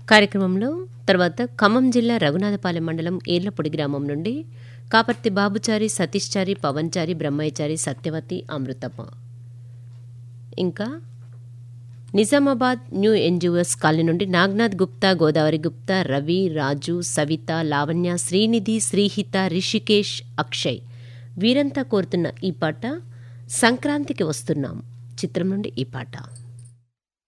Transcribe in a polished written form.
కార్యక్రమంలో తర్వాత ఖమ్మం జిల్లా రఘునాథపాలెం మండలం ఏర్లపొడి గ్రామం నుండి కాపర్తి బాబుచారి, సతీష్చారి, పవన్చారి, బ్రహ్మయ్యచారి, సత్యవతి, అమృతమ్మ. ఇంకా నిజామాబాద్ న్యూ ఎన్జిఓస్ కాలనీ నుండి నాగ్నాథ్ గుప్తా, గోదావరి గుప్తా, రవి, రాజు, సవిత, లావణ్య, శ్రీనిధి, శ్రీహిత, రిషికేష్, అక్షయ్ వీరంతా కోరుతున్న ఈ పాట సంక్రాంతికి వస్తున్నాం చిత్రం నుండి ఈ పాట.